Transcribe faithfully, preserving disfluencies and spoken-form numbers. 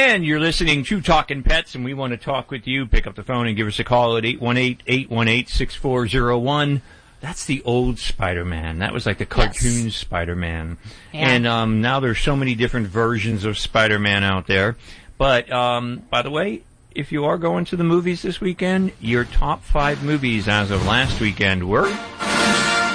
And you're listening to Talking Pets, and we want to talk with you. Pick up the phone and give us a call at eight one eight, eight one eight, six four zero one. That's the old Spider-Man. That was like the cartoon yes. Spider-Man. Yeah. And um, now there's so many different versions of Spider-Man out there. But, um, by the way, if you are going to the movies this weekend, your top five movies as of last weekend were...